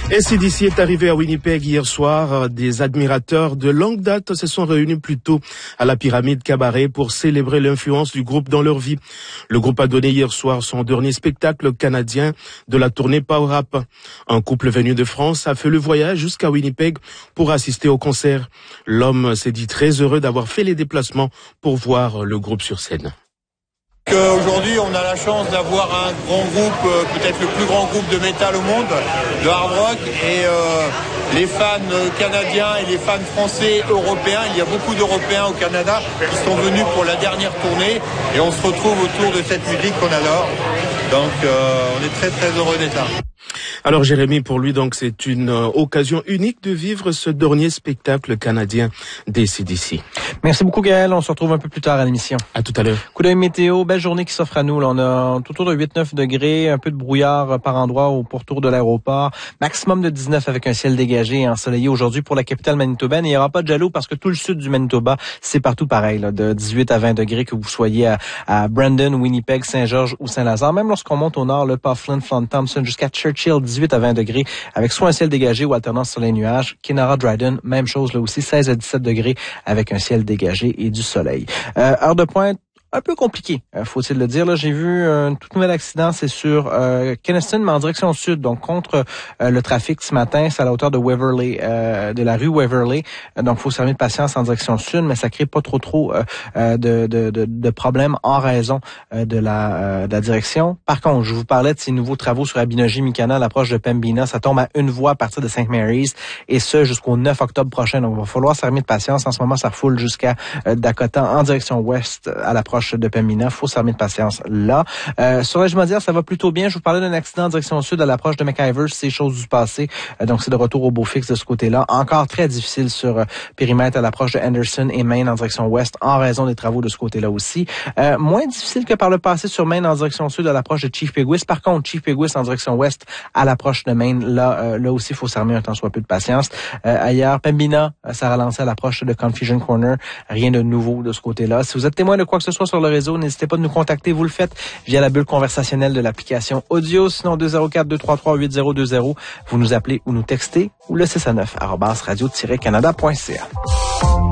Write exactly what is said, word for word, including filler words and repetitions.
A C D C est arrivé à Winnipeg hier soir. Des admirateurs de longue date se sont réunis plus tôt à la Pyramide Cabaret pour célébrer l'influence du groupe dans leur vie. Le groupe a donné hier soir son dernier spectacle canadien de la tournée Power Up. Un couple venu de France a fait le voyage jusqu'à Winnipeg pour assister au concert. L'homme s'est dit très heureux d'avoir fait les déplacements pour voir le groupe sur scène. Aujourd'hui, on a la chance d'avoir un grand groupe, euh, peut-être le plus grand groupe de métal au monde, de hard rock, et euh, les fans canadiens et les fans français, européens, il y a beaucoup d'Européens au Canada qui sont venus pour la dernière tournée, et on se retrouve autour de cette musique qu'on adore. Donc, euh, on est très très heureux d'être là. Alors Jérémy, pour lui donc c'est une euh, occasion unique de vivre ce dernier spectacle canadien d'A C D C. Merci beaucoup Gaël, on se retrouve un peu plus tard à l'émission. À tout à l'heure. Coup d'œil météo, belle journée qui s'offre à nous. Là, on a tout autour de huit neuf degrés, un peu de brouillard par endroit au pourtour de l'aéroport. Maximum de dix-neuf avec un ciel dégagé et ensoleillé aujourd'hui pour la capitale manitobaine. Et il n'y aura pas de jaloux parce que tout le sud du Manitoba, c'est partout pareil, là, de dix-huit à vingt degrés que vous soyez à, à Brandon, Winnipeg, Saint-Georges ou Saint-Lazare. Même lorsqu'on monte au nord, le Pufflin, Flint, Thompson jusqu'à Churchill, dix-huit à vingt degrés avec soit un ciel dégagé ou alternance soleil-nuage. Kenora, Dryden, même chose là aussi, seize à dix-sept degrés avec un ciel dégagé et du soleil. Euh, heure de pointe, un peu compliqué, euh, faut-il le dire. Là, j'ai vu un tout nouvel accident, c'est sur euh, Kenaston, mais en direction sud, donc contre euh, le trafic ce matin, c'est à la hauteur de Waverley, euh, de la rue Waverley. Euh, donc, faut servir de patience en direction sud, mais ça crée pas trop trop euh, de, de, de, de problèmes en raison euh, de, la, euh, de la direction. Par contre, je vous parlais de ces nouveaux travaux sur Abinogi-Mikana à l'approche de Pembina. Ça tombe à une voie à partir de Saint Mary's, et ce jusqu'au neuf octobre prochain. Donc, il va falloir servir de patience. En ce moment, ça refoule jusqu'à euh, Dakota en direction ouest à l'approche de Pembina. Faut s'armer de patience là. Euh, sur la Jumadière, ça va plutôt bien. Je vous parlais d'un accident en direction sud à l'approche de McIver. C'est chose du passé. Euh, donc, c'est de retour au beau fixe de ce côté-là. Encore très difficile sur euh, périmètre à l'approche de Anderson et Main en direction ouest en raison des travaux de ce côté-là aussi. Euh, moins difficile que par le passé sur Main en direction sud à l'approche de Chief Peguis. Par contre, Chief Peguis en direction ouest à l'approche de Main, là, euh, là aussi, il faut s'armer un temps soit peu de patience. Euh, ailleurs, Pembina, ça ralentit à l'approche de Confusion Corner. Rien de nouveau de ce côté-là. Si vous êtes témoin de quoi que ce soit sur le réseau, n'hésitez pas de nous contacter. Vous le faites via la bulle conversationnelle de l'application audio. Sinon, deux zéro quatre, deux trois trois, huit zéro deux zéro. Vous nous appelez ou nous textez ou le six à neuf arobase radio tiret canada point c a.